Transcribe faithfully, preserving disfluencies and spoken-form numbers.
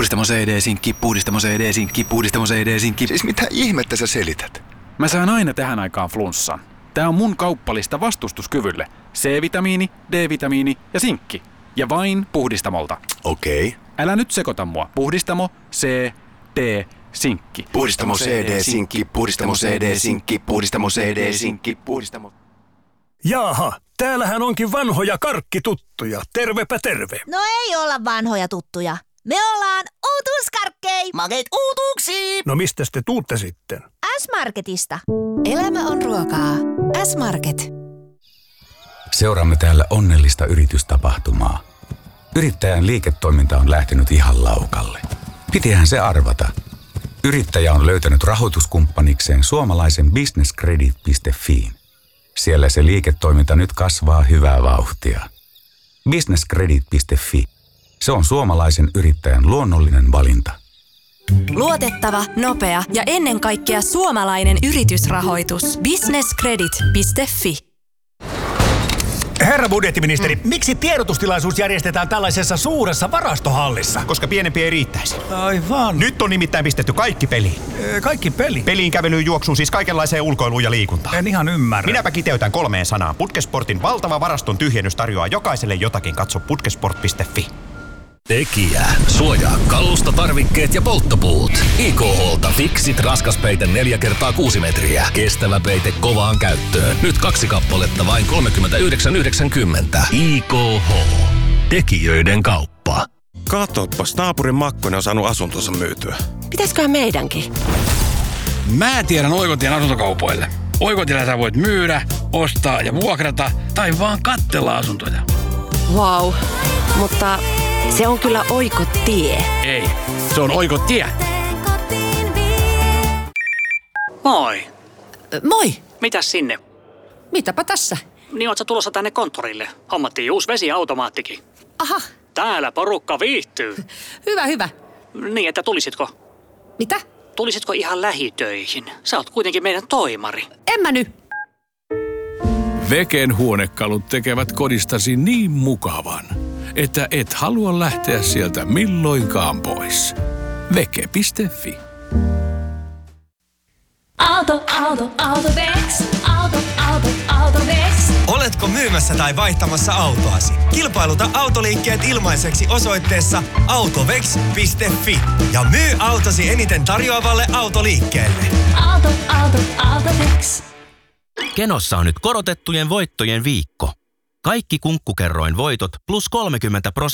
Puhdistamo C D-sinkki, puhdistamo C D-sinkki, puhdistamo C D-sinkki. Siis mitä ihmettä sä selität? Mä saan aina tähän aikaan flunssan. Tää on mun kauppalista vastustuskyvylle. C-vitamiini, D-vitamiini ja sinkki. Ja vain Puhdistamolta. Okei. Okay. Älä nyt sekoita mua. Puhdistamo, C, D, sinkki. Puhdistamo C D-sinkki, puhdistamo C D-sinkki, puhdistamo C D-sinkki, puhdistamo... Jaaha, täällähän onkin vanhoja karkkituttuja. Tervepä terve. No ei olla vanhoja tuttuja. Me ollaan uutuuskarkkei. Makeet uutuuksiin. No mistäs te tuutte sitten? S-Marketista. Elämä on ruokaa. S-Market. Seuraamme täällä onnellista yritystapahtumaa. Yrittäjän liiketoiminta on lähtenyt ihan laukalle. Pitihän se arvata. Yrittäjä on löytänyt rahoituskumppanikseen suomalaisen businesscredit piste fi. Siellä se liiketoiminta nyt kasvaa hyvää vauhtia. businesscredit piste fi. Se on suomalaisen yrittäjän luonnollinen valinta. Luotettava, nopea ja ennen kaikkea suomalainen yritysrahoitus. businesscredit piste fi. Herra budjettiministeri, mm. miksi tiedotustilaisuus järjestetään tällaisessa suuressa varastohallissa? Koska pienempi ei riittäisi. Aivan. Nyt on nimittäin pistetty kaikki peliin. Ee, kaikki peli? Peliin, kävelyyn, juoksuun, siis kaikenlaiseen ulkoiluun ja liikuntaan. En ihan ymmärrä. Minäpä kiteytän kolmeen sanaan. Putkesportin valtava varaston tyhjennys tarjoaa jokaiselle jotakin. Katso putkesport piste fi. Tekijä. Suojaa kalusta, tarvikkeet ja polttopuut. I K H:lta Fixit raskaspeite neljä kertaa kuusi metriä. Kestävä peite kovaan käyttöön. Nyt kaksi kappaletta vain kolmekymmentäyhdeksän yhdeksänkymmentä. I K H. Tekijöiden kauppa. Katoppas, naapurin Makkonen on saanut asuntonsa myytyä. Pitäisköhän meidänkin? Mä tiedän Oikotien asuntokaupoille. Oikotilla sä voit myydä, ostaa ja vuokrata tai vaan katsella asuntoja. Vau, wow. Mutta... se on kyllä Oikotie. Ei, se on Oikotie. Moi. Moi. Mitäs sinne? Mitäpä tässä? Niin oot sä tulossa tänne konttorille. Hommattiin uusi vesiautomaattikin. Aha. Täällä porukka viihtyy. Hyvä, hyvä. Niin, että tulisitko? Mitä? Tulisitko ihan lähitöihin? Sä oot kuitenkin meidän toimari. En mä nyt. Veken huonekalut tekevät kodistasi niin mukavan, että et halua lähteä sieltä milloinkaan pois. Veke piste fi. Auto, auto, Autovex. Auto, auto, Autovex. Oletko myymässä tai vaihtamassa autoasi? Kilpailuta autoliikkeet ilmaiseksi osoitteessa autovex piste fi ja myy autosi eniten tarjoavalle autoliikkeelle. Auto, auto, Autovex. Kenossa on nyt korotettujen voittojen viikko. Kaikki Kunkkukerroin voitot plus kolmekymmentä prosenttia